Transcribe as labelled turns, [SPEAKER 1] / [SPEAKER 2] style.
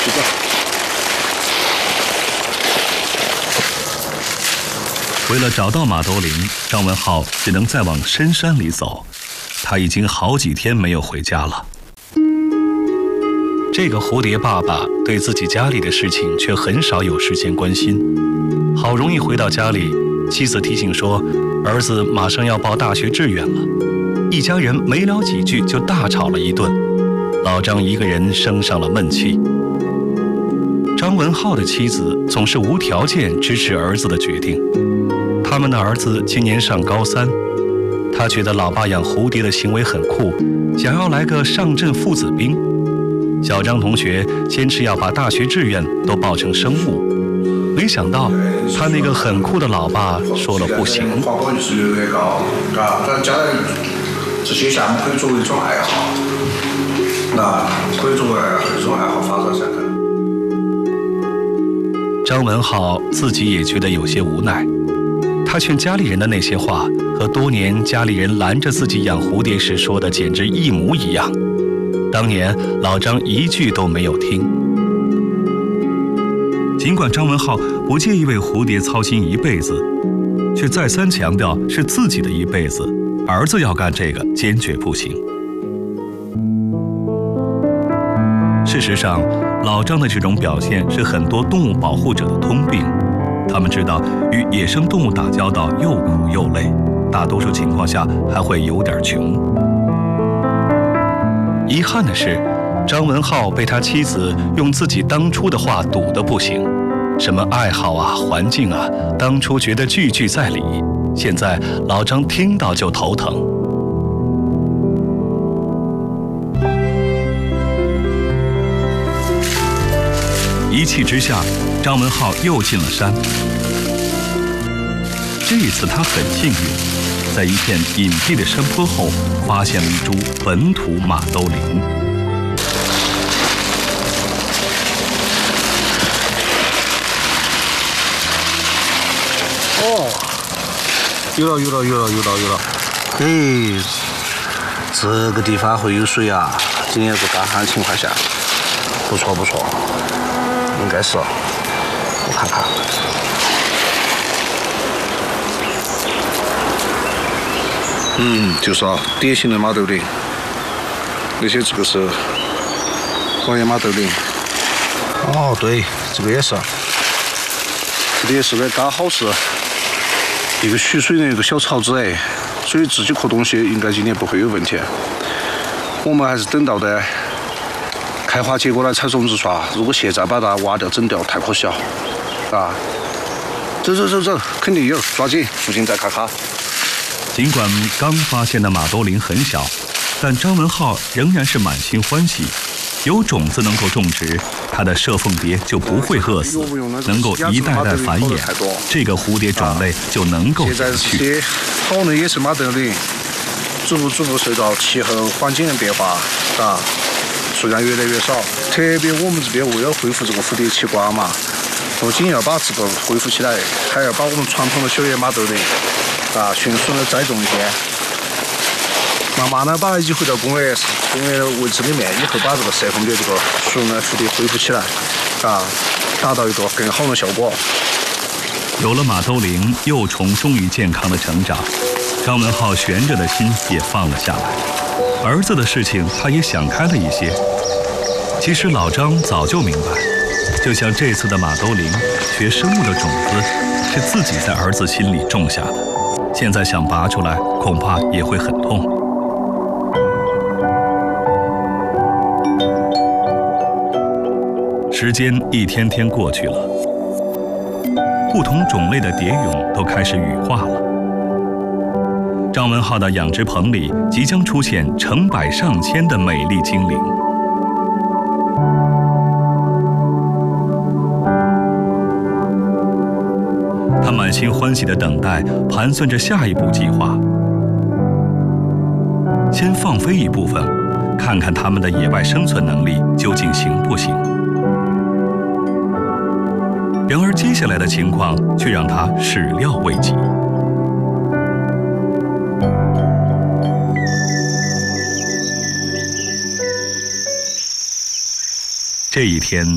[SPEAKER 1] 去走。
[SPEAKER 2] 为了找到马兜铃，张文浩只能再往深山里走。他已经好几天没有回家了。这个蝴蝶爸爸对自己家里的事情却很少有时间关心。好容易回到家里，妻子提醒说，儿子马上要报大学志愿了。一家人没聊几句就大吵了一顿，老张一个人生上了闷气。张文浩的妻子总是无条件支持儿子的决定。他们的儿子今年上高3，他觉得老爸养蝴蝶的行为很酷，想要来个上阵父子兵。小张同学坚持要把大学志愿都报成生物，没想到他那个很酷的老爸说了不行。
[SPEAKER 1] 花果率是越来越高，但将来这些项目可以作为一种爱好，可以作为一种爱好发展下去。
[SPEAKER 2] 张文浩自己也觉得有些无奈，他劝家里人的那些话和多年家里人拦着自己养蝴蝶时说的简直一模一样。当年老张一句都没有听。尽管张文浩不介意为蝴蝶操心一辈子，却再三强调是自己的一辈子，儿子要干这个坚决不行。事实上，老张的这种表现是很多动物保护者的通病。他们知道与野生动物打交道又苦又累，大多数情况下还会有点穷。遗憾的是，张文浩被他妻子用自己当初的话堵得不行，什么爱好啊、环境啊，当初觉得句句在理，现在老张听到就头疼。一气之下，张文浩又进了山。这一次他很幸运，在一片隐蔽的山坡后发现了一株本土马兜铃。
[SPEAKER 1] 哦，有了！哎，这个地方会有水啊！今年是干旱情况下，不错，应该是。我看看。就是典型的马兜铃，而且这个是黄叶马兜铃。哦，对，这个也是，这里也是的，刚好是一个蓄水的一个小槽子哎，所以这几颗东西应该今年不会有问题。我们还是等到的开花结果来采种子耍，如果现在把它挖掉整掉太可惜了，走，肯定有，抓紧，附近再看看。
[SPEAKER 2] 尽管刚发现的马兜铃很小，但张文浩仍然是满心欢喜。有种子能够种植，他的射凤蝶就不会饿死，能够一代代繁衍，这个蝴蝶种类就能够
[SPEAKER 1] 现在这些好的野生马兜铃，逐步受到气候环境的变化，数量越来越少。特别我们这边为了恢复这个蝴蝶奇观嘛，不仅要把这个恢复起来，还要把我们传统的小叶马兜铃迅速的栽种一些，慢慢的把它移回到公园位置里面，以后把这个射凤蝶这个数呢蝴蝶恢复起来，达到一个更好的效果。
[SPEAKER 2] 有了马兜铃，幼虫终于健康的成长，张文浩悬着的心也放了下来。儿子的事情他也想开了一些。其实老张早就明白，就像这次的马兜铃，学生物的种子是自己在儿子心里种下的，现在想拔出来，恐怕也会很痛。时间一天天过去了，不同种类的蝶蛹都开始羽化了。张文浩的养殖棚里即将出现成百上千的美丽精灵。他满心欢喜地等待，盘算着下一步计划。先放飞一部分，看看他们的野外生存能力究竟行不行。然而接下来的情况却让他始料未及。这一天